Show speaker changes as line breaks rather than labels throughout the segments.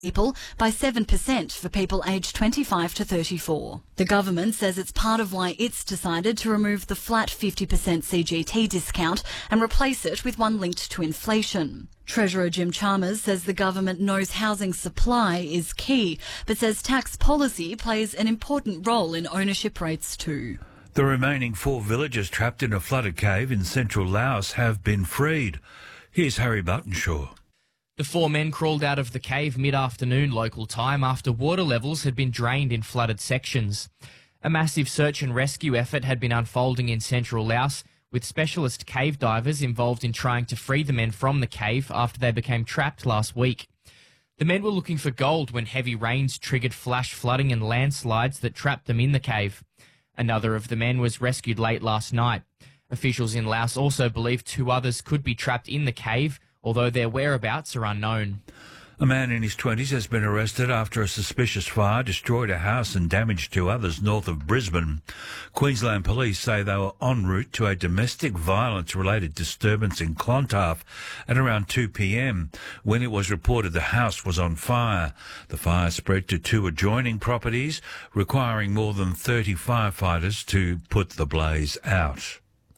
people by 7% for people aged 25 to 34. The government says it's part of why it's decided to remove the flat 50% CGT discount and replace it with one linked to inflation. Treasurer Jim Chalmers says the government knows housing supply is key, but says tax policy plays an important role in ownership rates too.
The remaining 4 villagers trapped in a flooded cave in central Laos have been freed. Here's Harry Buttonshaw.
The 4 men crawled out of the cave mid-afternoon local time after water levels had been drained in flooded sections. A massive search and rescue effort had been unfolding in central Laos, with specialist cave divers involved in trying to free the men from the cave after they became trapped last week. The men were looking for gold when heavy rains triggered flash flooding and landslides that trapped them in the cave. Another of the men was rescued late last night. Officials in Laos also believe 2 others could be trapped in the cave, although their whereabouts are unknown.
A man in his 20s has been arrested after a suspicious fire destroyed a house and damaged 2 others north of Brisbane. Queensland police say they were en route to a domestic violence-related disturbance in Clontarf at around 2 p.m. when it was reported the house was on fire. The fire spread to 2 adjoining properties, requiring more than 30 firefighters to put the blaze out.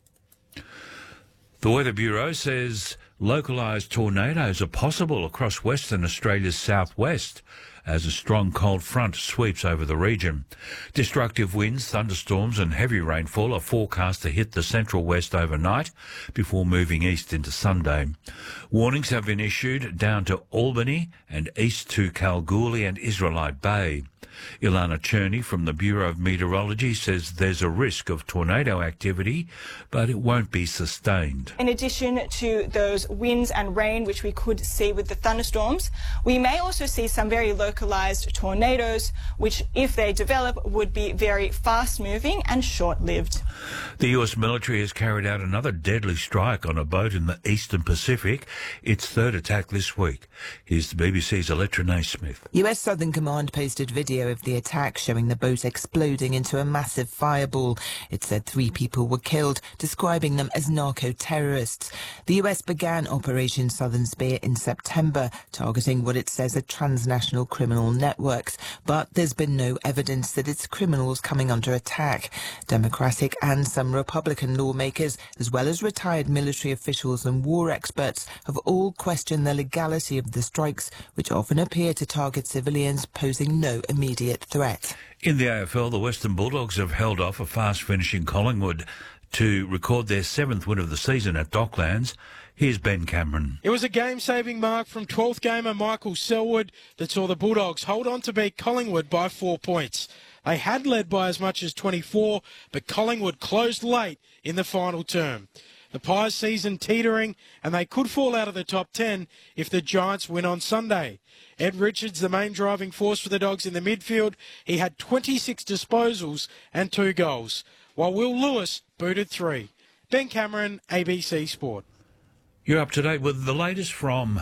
The Weather Bureau says localised tornadoes are possible across Western Australia's southwest as a strong cold front sweeps over the region. Destructive winds, thunderstorms and heavy rainfall are forecast to hit the central west overnight before moving east into Sunday. Warnings have been issued down to Albany and east to Kalgoorlie and Israelite Bay. Ilana Cherney from the Bureau of Meteorology says there's a risk of tornado activity, but it won't be sustained.
In addition to those winds and rain, which we could see with the thunderstorms, we may also see some very localised tornadoes, which, if they develop, would be very fast-moving and short-lived.
The US military has carried out another deadly strike on a boat in the eastern Pacific, its 3rd attack this week. Here's the BBC's Electra Naismith.
US Southern Command posted video of the attack showing the boat exploding into a massive fireball. It said 3 people were killed, describing them as narco-terrorists. The US began Operation Southern Spear in September, targeting what it says are transnational criminal networks, but there's been no evidence that it's criminals coming under attack. Democratic and some Republican lawmakers, as well as retired military officials and war experts, have all questioned the legality of the strikes, which often appear to target civilians, posing no immediate threat.
In the AFL, the Western Bulldogs have held off a fast-finishing Collingwood to record their 7th win of the season at Docklands. Here's Ben Cameron.
It was a game-saving mark from 12th gamer Michael Selwood that saw the Bulldogs hold on to beat Collingwood by 4 points. They had led by as much as 24, but Collingwood closed late in the final term. The Pies' season teetering, and they could fall out of the top 10 if the Giants win on Sunday. Ed Richards, the main driving force for the Dogs in the midfield, he had 26 disposals and 2 goals, while Will Lewis booted 3. Ben Cameron, ABC Sport.
You're up to date with the latest from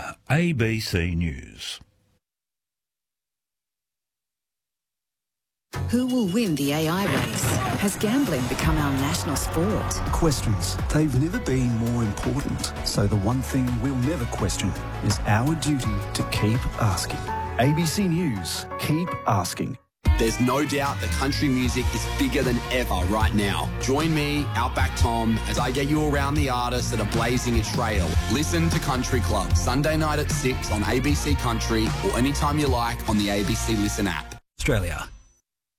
ABC News.
Who will win the AI race? Has gambling become our national sport?
Questions. They've never been more important. So the one thing we'll never question is our duty to keep asking. ABC News. Keep asking.
There's no doubt that country music is bigger than ever right now. Join me, Outback Tom, as I get you around the artists that are blazing a trail. Listen to Country Club, Sunday night at 6 on ABC Country or anytime you like on the ABC Listen app.
Australia.